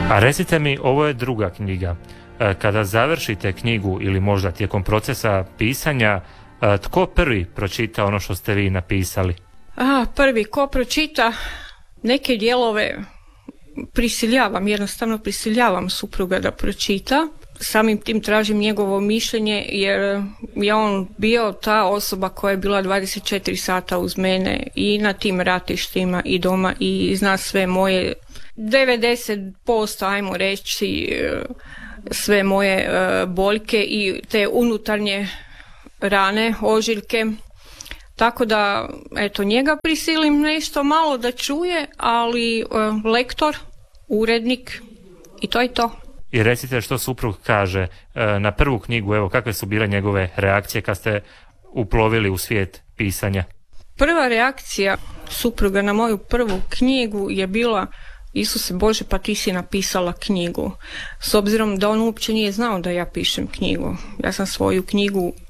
A recite mi, ovo je druga knjiga. Kada završite knjigu ili možda tijekom procesa pisanja, tko prvi pročita ono što ste vi napisali? Prvi ko pročita, neke dijelove jednostavno prisiljavam supruga da pročita. Samim tim tražim njegovo mišljenje jer je on bio ta osoba koja je bila 24 sata uz mene i na tim ratištima i doma i zna sve moje 90%, ajmo reći, sve moje boljke i te unutarnje rane, ožiljke. Tako da, eto, njega prisilim nešto malo da čuje, ali lektor, urednik i to je to. I recite što suprug kaže na prvu knjigu, evo kakve su bile njegove reakcije kad ste uplovili u svijet pisanja? Prva reakcija supruga na moju prvu knjigu je bila: Isuse Bože, pa ti si napisala knjigu. S obzirom da on uopće nije znao da ja pišem knjigu. Ja sam svoju knjigu